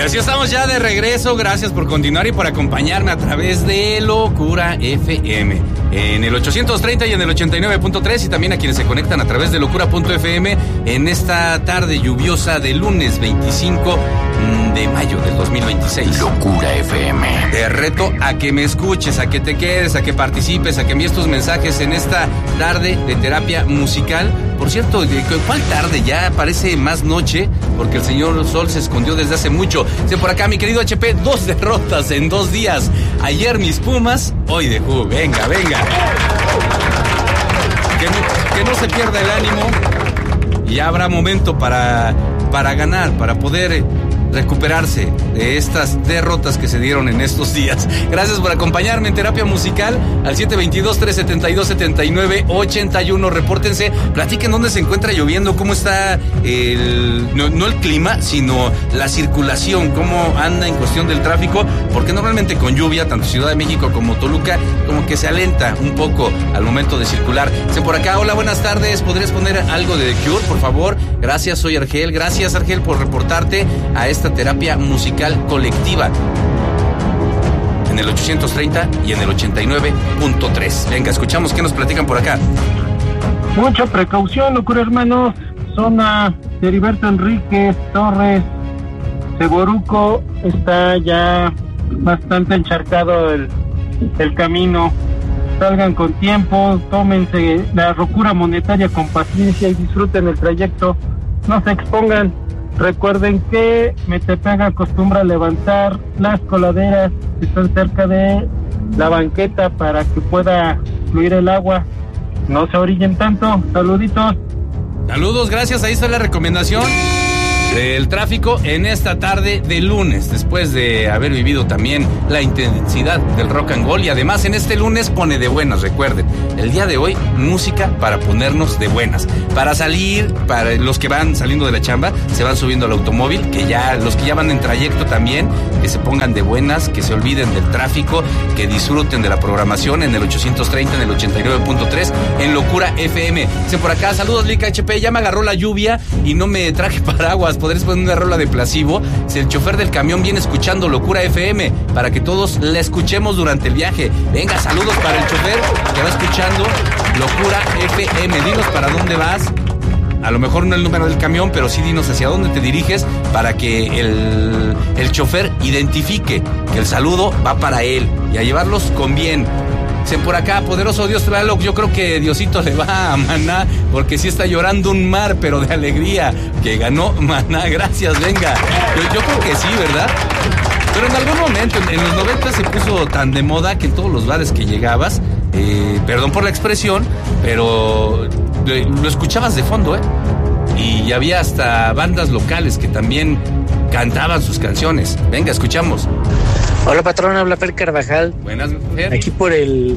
Pues ya estamos ya de regreso. Gracias por continuar y por acompañarme a través de Locura FM. En el 830 y en el 89.3 y también a quienes se conectan a través de locura.fm en esta tarde lluviosa de lunes 25 de mayo del 2026. Locura FM. Te reto a que me escuches, a que te quedes, a que participes, a que envíes tus mensajes en esta tarde de terapia musical. Por cierto, ¿cuál tarde? Ya parece más noche porque el señor Sol se escondió desde hace mucho. Por acá, mi querido HP, 2 derrotas en 2 días. Ayer mis Pumas, hoy de Who. Venga, venga. Que no se pierda el ánimo. Y ya habrá momento para ganar, para poder recuperarse de estas derrotas que se dieron en estos días. Gracias por acompañarme en terapia musical al 722-372-7981. Repórtense, platiquen dónde se encuentra lloviendo, cómo está no el clima, sino la circulación, cómo anda en cuestión del tráfico, porque normalmente con lluvia, tanto Ciudad de México como Toluca, como que se alenta un poco al momento de circular. Por acá, hola, buenas tardes, ¿podrías poner algo de The Cure, por favor? Gracias, soy Argel. Gracias, Argel, por reportarte a esta terapia musical colectiva en el 830 y en el 89.3. Venga, escuchamos qué nos platican por acá. Mucha precaución, Locura hermanos. Zona de Heriberto Enríquez, Torres, Seboruco, está ya bastante encharcado el camino. Salgan con tiempo, tómense la locura monetaria con paciencia y disfruten el trayecto. No se expongan. Recuerden que Metepec acostumbra levantar las coladeras que están cerca de la banqueta para que pueda fluir el agua. No se orillen tanto. Saluditos. Saludos, gracias. Ahí está la recomendación del tráfico en esta tarde de lunes, después de haber vivido también la intensidad del rock and roll, y además en este lunes pone de buenas. Recuerden, el día de hoy, música para ponernos de buenas, para salir, para los que van saliendo de la chamba, se van subiendo al automóvil, los que ya van en trayecto también, que se pongan de buenas, que se olviden del tráfico, que disfruten de la programación en el 830, en el 89.3, en Locura FM. Por acá, saludos, Lica HP, ya me agarró la lluvia y no me traje paraguas. ¿Podrías poner una rola de Placebo? Si el chofer del camión viene escuchando Locura FM, para que todos la escuchemos durante el viaje. Venga, saludos para el chofer que va escuchando Locura FM. Dinos para dónde vas. A lo mejor no el número del camión, pero sí dinos hacia dónde te diriges para que el chofer identifique que el saludo va para él y a llevarlos con bien. Por acá, poderoso Dios, yo creo que Diosito le va a Maná, porque sí está llorando un mar, pero de alegría, que ganó Maná. Gracias, venga. Yo creo que sí, ¿verdad? Pero en algún momento, en los 90 se puso tan de moda que en todos los bares que llegabas, perdón por la expresión, pero lo escuchabas de fondo, y había hasta bandas locales que también cantaban sus canciones. Venga, escuchamos. Hola, patrón, habla Fer Carvajal. Buenas, Fer. Aquí por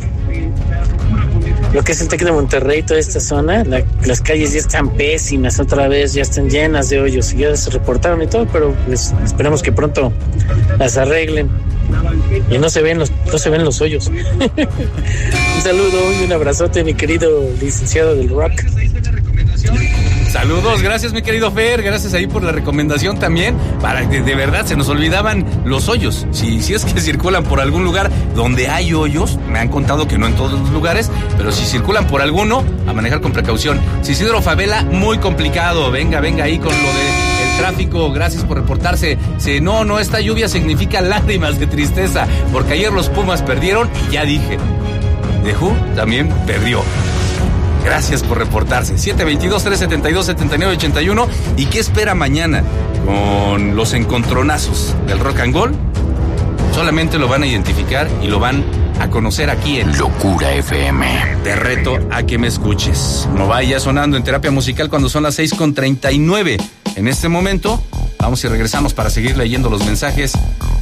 lo que es el TEC de Monterrey, toda esta zona, las calles ya están pésimas otra vez, ya están llenas de hoyos, y ya se reportaron y todo, pero pues esperemos que pronto las arreglen y no se ven los hoyos. Un saludo y un abrazote, mi querido licenciado del rock. Saludos, gracias mi querido Fer, gracias ahí por la recomendación también, para que de verdad se nos olvidaban los hoyos. Si es que circulan por algún lugar donde hay hoyos, me han contado que no en todos los lugares, pero si circulan por alguno, a manejar con precaución. Isidro Favela, muy complicado, venga ahí con lo de tráfico, gracias por reportarse. No, esta lluvia significa lágrimas de tristeza, porque ayer los Pumas perdieron y ya dije, The Who también perdió. Gracias por reportarse. 722-372-7981. ¿Y qué espera mañana con los encontronazos del rock and roll? Solamente lo van a identificar y lo van a conocer aquí en Locura FM. Te reto a que me escuches. No vaya sonando en terapia musical cuando son las 6:39. En este momento, vamos y regresamos para seguir leyendo los mensajes